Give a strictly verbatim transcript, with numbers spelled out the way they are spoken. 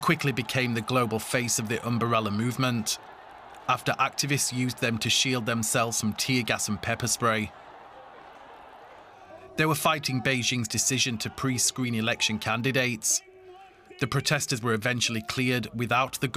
quickly became the global face of the umbrella movement, after activists used them to shield themselves from tear gas and pepper spray. They were fighting Beijing's decision to pre-screen election candidates. The protesters were eventually cleared without the